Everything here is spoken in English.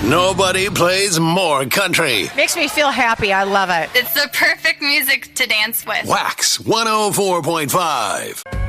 Nobody plays more country. Makes me feel happy. I love it. It's the perfect music to dance with. Wax 104.5.